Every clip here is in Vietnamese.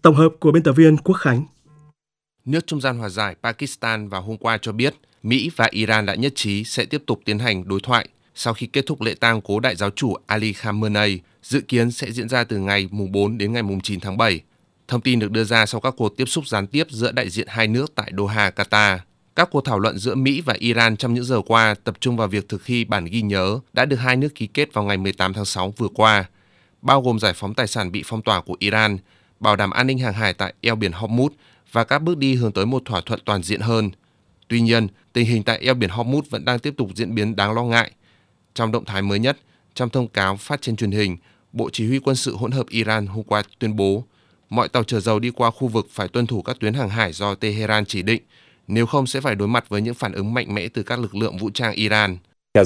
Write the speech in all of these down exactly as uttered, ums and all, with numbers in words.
Tổng hợp của biên tập viên Quốc Khánh. Nước trung gian hòa giải Pakistan vào hôm qua cho biết Mỹ và Iran đã nhất trí sẽ tiếp tục tiến hành đối thoại sau khi kết thúc lễ tang cố đại giáo chủ Ali Khamenei, dự kiến sẽ diễn ra từ ngày mùng bốn đến ngày mùng chín tháng bảy. Thông tin được đưa ra sau các cuộc tiếp xúc gián tiếp giữa đại diện hai nước tại Doha, Qatar. Các cuộc thảo luận giữa Mỹ và Iran trong những giờ qua tập trung vào việc thực thi bản ghi nhớ đã được hai nước ký kết vào ngày mười tám tháng sáu vừa qua, bao gồm giải phóng tài sản bị phong tỏa của Iran, bảo đảm an ninh hàng hải tại eo biển Hormuz và các bước đi hướng tới một thỏa thuận toàn diện hơn. Tuy nhiên, tình hình tại eo biển Hormuz vẫn đang tiếp tục diễn biến đáng lo ngại. Trong động thái mới nhất, trong thông cáo phát trên truyền hình, Bộ Chỉ huy Quân sự hỗn hợp Iran hôm qua tuyên bố mọi tàu chở dầu đi qua khu vực phải tuân thủ các tuyến hàng hải do Tehran chỉ định, nếu không sẽ phải đối mặt với những phản ứng mạnh mẽ từ các lực lượng vũ trang Iran.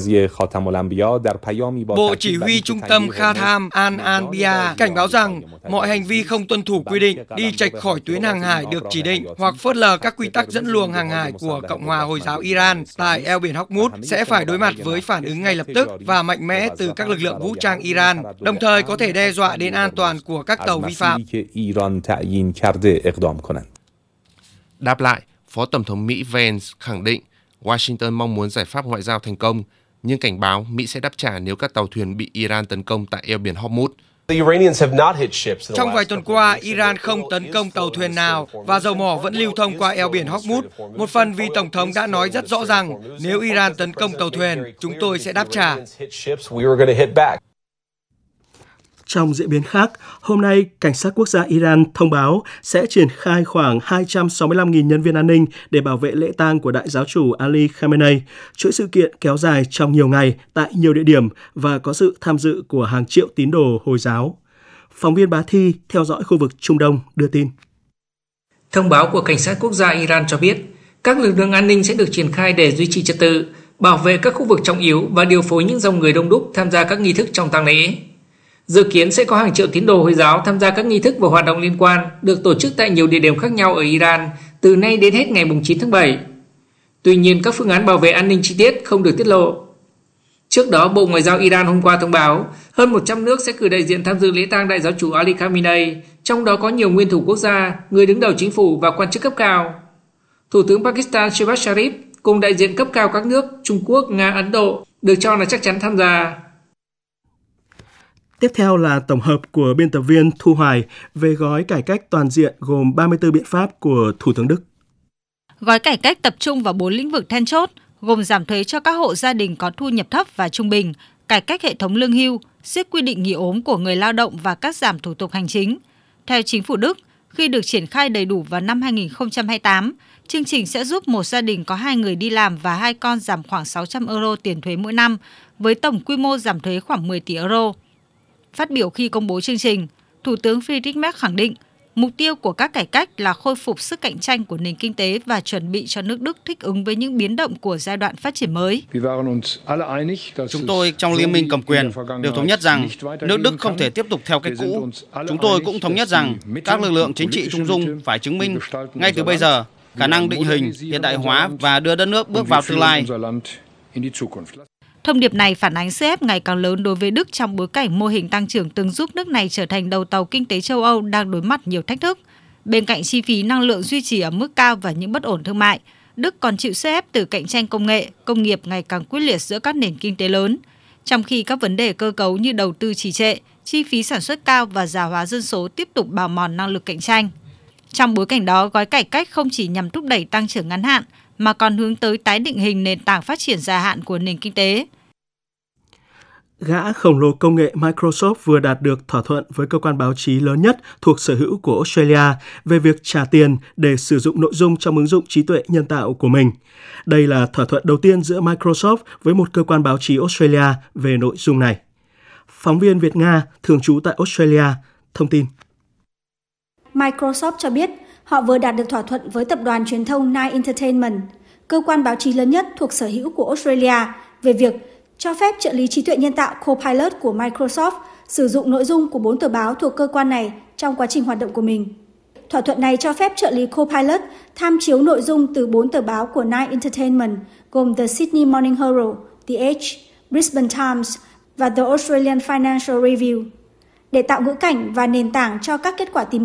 Bộ Chỉ huy Trung tâm Khatam al-Anbiya cảnh báo rằng mọi hành vi không tuân thủ quy định, đi chệch khỏi tuyến hàng hải được chỉ định hoặc phớt lờ các quy tắc dẫn luồng hàng hải của Cộng hòa Hồi giáo Iran tại eo biển Hormuz sẽ phải đối mặt với phản ứng ngay lập tức và mạnh mẽ từ các lực lượng vũ trang Iran, đồng thời có thể đe dọa đến an toàn của các tàu vi phạm. Đáp lại, Phó Tổng thống Mỹ Vance khẳng định Washington mong muốn giải pháp ngoại giao thành công, nhưng cảnh báo Mỹ sẽ đáp trả nếu các tàu thuyền bị Iran tấn công tại eo biển Hormuz. Trong vài tuần qua, Iran không tấn công tàu thuyền nào và dầu mỏ vẫn lưu thông qua eo biển Hormuz. Một phần vì Tổng thống đã nói rất rõ rằng nếu Iran tấn công tàu thuyền, chúng tôi sẽ đáp trả. Trong diễn biến khác, hôm nay, Cảnh sát quốc gia Iran thông báo sẽ triển khai khoảng hai trăm sáu mươi lăm nghìn nhân viên an ninh để bảo vệ lễ tang của đại giáo chủ Ali Khamenei. Chuỗi sự kiện kéo dài trong nhiều ngày tại nhiều địa điểm và có sự tham dự của hàng triệu tín đồ Hồi giáo. Phóng viên Bá Thi theo dõi khu vực Trung Đông đưa tin. Thông báo của Cảnh sát quốc gia Iran cho biết, các lực lượng an ninh sẽ được triển khai để duy trì trật tự, bảo vệ các khu vực trọng yếu và điều phối những dòng người đông đúc tham gia các nghi thức trong tang lễ. Dự kiến sẽ có hàng triệu tín đồ Hồi giáo tham gia các nghi thức và hoạt động liên quan được tổ chức tại nhiều địa điểm khác nhau ở Iran từ nay đến hết ngày chín tháng bảy. Tuy nhiên, các phương án bảo vệ an ninh chi tiết không được tiết lộ. Trước đó, Bộ Ngoại giao Iran hôm qua thông báo hơn một trăm nước sẽ cử đại diện tham dự lễ tang đại giáo chủ Ali Khamenei, trong đó có nhiều nguyên thủ quốc gia, người đứng đầu chính phủ và quan chức cấp cao. Thủ tướng Pakistan Shehbaz Sharif cùng đại diện cấp cao các nước Trung Quốc, Nga, Ấn Độ được cho là chắc chắn tham gia. Tiếp theo là tổng hợp của biên tập viên Thu Hoài về gói cải cách toàn diện gồm ba mươi tư biện pháp của Thủ tướng Đức. Gói cải cách tập trung vào bốn lĩnh vực then chốt, gồm giảm thuế cho các hộ gia đình có thu nhập thấp và trung bình, cải cách hệ thống lương hưu, siết quy định nghỉ ốm của người lao động và cắt giảm thủ tục hành chính. Theo chính phủ Đức, khi được triển khai đầy đủ vào năm hai nghìn không trăm hai mươi tám, chương trình sẽ giúp một gia đình có hai người đi làm và hai con giảm khoảng sáu trăm euro tiền thuế mỗi năm, với tổng quy mô giảm thuế khoảng mười tỷ euro. Phát biểu khi công bố chương trình, Thủ tướng Friedrich Merz khẳng định mục tiêu của các cải cách là khôi phục sức cạnh tranh của nền kinh tế và chuẩn bị cho nước Đức thích ứng với những biến động của giai đoạn phát triển mới. Chúng tôi trong Liên minh cầm quyền đều thống nhất rằng nước Đức không thể tiếp tục theo cách cũ. Chúng tôi cũng thống nhất rằng các lực lượng chính trị trung dung phải chứng minh ngay từ bây giờ khả năng định hình, hiện đại hóa và đưa đất nước bước vào tương lai. Thông điệp này phản ánh sức ép ngày càng lớn đối với Đức trong bối cảnh mô hình tăng trưởng từng giúp nước này trở thành đầu tàu kinh tế châu Âu đang đối mặt nhiều thách thức. Bên cạnh chi phí năng lượng duy trì ở mức cao và những bất ổn thương mại, Đức còn chịu sức ép từ cạnh tranh công nghệ, công nghiệp ngày càng quyết liệt giữa các nền kinh tế lớn. Trong khi các vấn đề cơ cấu như đầu tư trì trệ, chi phí sản xuất cao và già hóa dân số tiếp tục bào mòn năng lực cạnh tranh. Trong bối cảnh đó, gói cải cách không chỉ nhằm thúc đẩy tăng trưởng ngắn hạn, mà còn hướng tới tái định hình nền tảng phát triển dài hạn của nền kinh tế. Gã khổng lồ công nghệ Microsoft vừa đạt được thỏa thuận với cơ quan báo chí lớn nhất thuộc sở hữu của Australia về việc trả tiền để sử dụng nội dung trong ứng dụng trí tuệ nhân tạo của mình. Đây là thỏa thuận đầu tiên giữa Microsoft với một cơ quan báo chí Australia về nội dung này. Phóng viên Việt-Nga thường trú tại Australia thông tin. Microsoft cho biết họ vừa đạt được thỏa thuận với tập đoàn truyền thông Nine Entertainment, cơ quan báo chí lớn nhất thuộc sở hữu của Australia, về việc cho phép trợ lý trí tuệ nhân tạo Copilot của Microsoft sử dụng nội dung của bốn tờ báo thuộc cơ quan này trong quá trình hoạt động của mình. Thỏa thuận này cho phép trợ lý Copilot tham chiếu nội dung từ bốn tờ báo của Nine Entertainment gồm The Sydney Morning Herald, The Age, Brisbane Times và The Australian Financial Review để tạo ngữ cảnh và nền tảng cho các kết quả tìm